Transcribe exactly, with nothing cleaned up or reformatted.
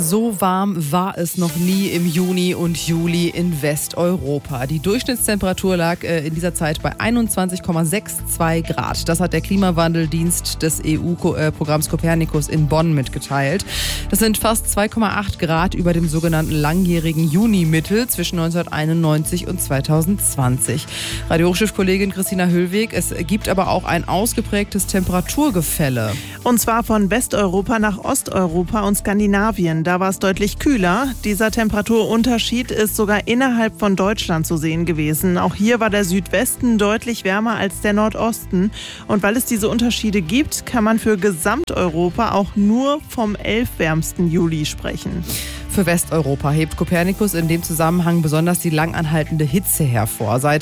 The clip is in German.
So warm war es noch nie im Juni und Juli in Westeuropa. Die Durchschnittstemperatur lag äh, in dieser Zeit bei einundzwanzig Komma zweiundsechzig Grad. Das hat der Klimawandeldienst des E U-Programms Copernicus in Bonn mitgeteilt. Das sind fast zwei Komma acht Grad über dem sogenannten langjährigen Juni-Mittel zwischen neunzehnhunderteinundneunzig und zweitausendzwanzig. Radio-Hochschiff-Kollegin Christina Höllweg, es gibt aber auch ein ausgeprägtes Temperaturgefälle. Und zwar von Westeuropa nach Osteuropa und Skandinavien. Da war es deutlich kühler. Dieser Temperaturunterschied ist sogar innerhalb von Deutschland zu sehen gewesen. Auch hier war der Südwesten deutlich wärmer als der Nordosten. Und weil es diese Unterschiede gibt, kann man für Gesamteuropa auch nur vom elf wärmsten Juli sprechen. Für Westeuropa hebt Copernicus in dem Zusammenhang besonders die langanhaltende Hitze hervor. Seit